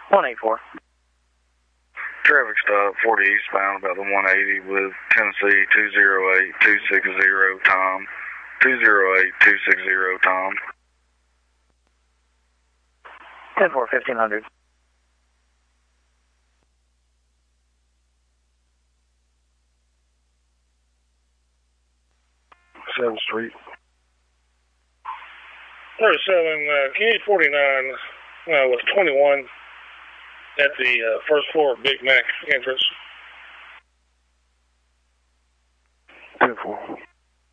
184. Traffic stop 40 eastbound about the 180 with Tennessee 208-260 Tom. 208-260 Tom. 10-4, 1500. Seventh Street. 37, Community 49 was 21 at the first floor Big Mac entrance. 10-4.